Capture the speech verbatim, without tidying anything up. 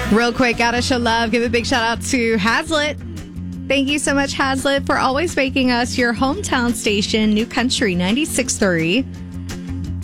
Real quick, gotta show love. Give a big shout out to Hazlitt. Thank you so much, Hazlitt, for always making us your hometown station, New Country ninety-six point three.